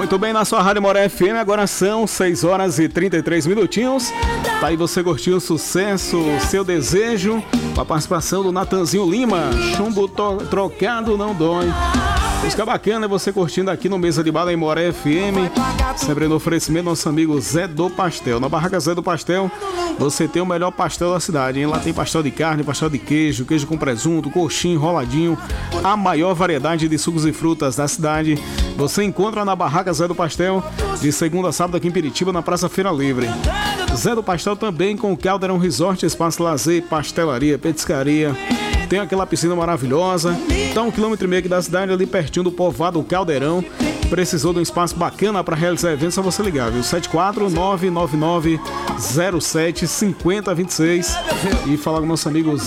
Muito bem, na sua Rádio Moré FM, agora são 6 horas e 33 minutinhos. Tá aí você curtiu o sucesso, Seu Desejo, com a participação do Natanzinho Lima. Chumbo trocado não dói. Música bacana, é você curtindo aqui no Mesa de Bala em Moré FM. Sempre no oferecimento do nosso amigo Zé do Pastel. Na barraca Zé do Pastel, você tem o melhor pastel da cidade, hein? Lá tem pastel de carne, pastel de queijo, queijo com presunto, coxinha, enroladinho. A maior variedade de sucos e frutas da cidade você encontra na barraca Zé do Pastel, de segunda a sábado aqui em Piritiba, na Praça Feira Livre. Zé do Pastel também com o Caldeirão Resort, espaço lazer, pastelaria, petiscaria. Tem aquela piscina maravilhosa. Tá 1,5 km aqui da cidade, ali pertinho do povoado Caldeirão. Precisou de um espaço bacana para realizar eventos, só você ligar, viu? 74999075026 e falar com o nosso amigo